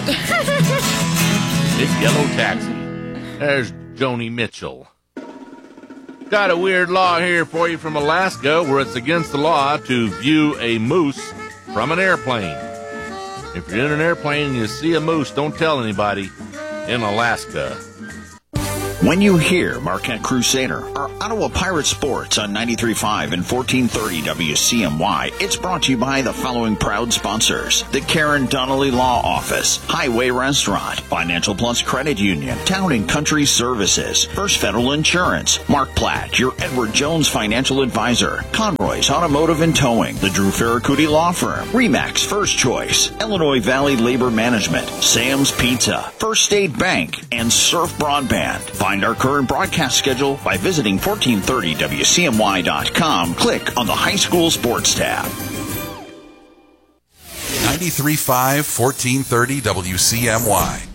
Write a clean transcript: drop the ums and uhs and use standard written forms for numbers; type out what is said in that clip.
Big yellow taxi. There's Joni Mitchell. Got a weird law here for you from Alaska where it's against the law to view a moose from an airplane. If you're in an airplane and you see a moose, don't tell anybody in Alaska. When you hear Marquette Crusader or Ottawa Pirate Sports on 93.5 and 1430 WCMY, it's brought to you by the following proud sponsors: the Karen Donnelly Law Office, Highway Restaurant, Financial Plus Credit Union, Town and Country Services, First Federal Insurance, Mark Platt, your Edward Jones Financial Advisor, Conroy's Automotive and Towing, the Drew Ferracuti Law Firm, Remax First Choice, Illinois Valley Labor Management, Sam's Pizza, First State Bank, and Surf Broadband. Find our current broadcast schedule by visiting 1430WCMY.com. Click on the High School Sports tab. 93.5, 1430 WCMY.